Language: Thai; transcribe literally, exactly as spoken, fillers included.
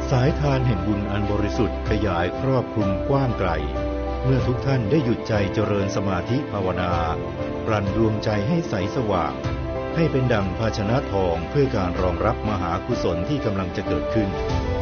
สายทานแห่งบุญอันบริสุทธิ์ขยายครอบคลุมกว้างไกลเมื่อทุกท่านได้หยุดใจเจริญสมาธิภาวนาปลั่นดวงใจให้ใสสว่างให้เป็นดั่งภาชนะทองเพื่อการรองรับมหากุศลที่กำลังจะเกิดขึ้น